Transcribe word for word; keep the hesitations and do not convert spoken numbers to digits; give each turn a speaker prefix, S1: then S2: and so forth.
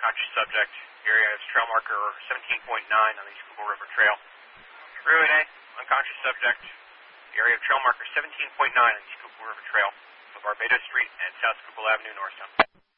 S1: unconscious subject. Area is trail marker seventeen point nine on the Schuylkill River Trail. Freeway nine, unconscious subject. Area of trail marker seventeen point nine on the Schuylkill River Trail. So Barbados Street and South Schuylkill Avenue, Norristown.